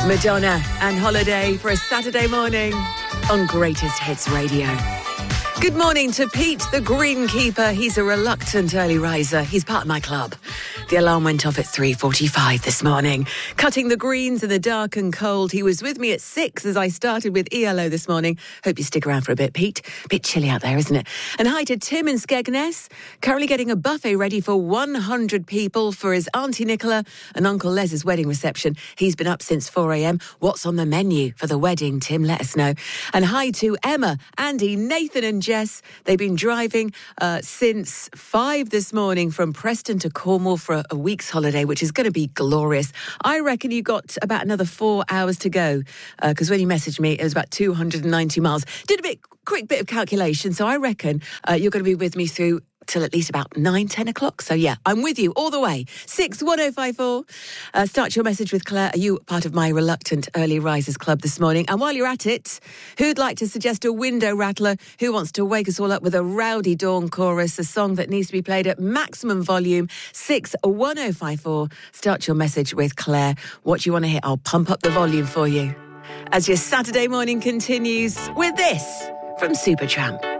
Madonna and Holiday for a Saturday morning on Greatest Hits Radio. Good morning to Pete, the greenkeeper. He's a reluctant early riser. He's part of my club. The alarm went off at 3:45 this morning. Cutting the greens in the dark and cold. He was with me at 6 as I started with ELO this morning. Hope you stick around for a bit, Pete. Bit chilly out there, isn't it? And hi to Tim in Skegness. Currently getting a buffet ready for 100 people for his Auntie Nicola and Uncle Les's wedding reception. He's been up since 4 a.m. What's on the menu for the wedding, Tim? Let us know. And hi to Emma, Andy, Nathan and Jess. They've been driving since 5 this morning from Preston to Cornwall for a week's holiday, which is going to be glorious. I reckon you got about another 4 hours to go, because when you messaged me, it was about 290 miles. Did a quick bit of calculation, so I reckon you're going to be with me through till at least about 9-10 o'clock. So yeah, I'm with you all the way. 61054. Start your message with Claire. Are you part of my reluctant early risers club this morning? And while you're at it, who'd like to suggest a window rattler? Who wants to wake us all up with a rowdy dawn chorus, a song that needs to be played at maximum volume? 61054. Start your message with Claire. What do you want to hear? I'll pump up the volume for you as your Saturday morning continues with this from Supertramp.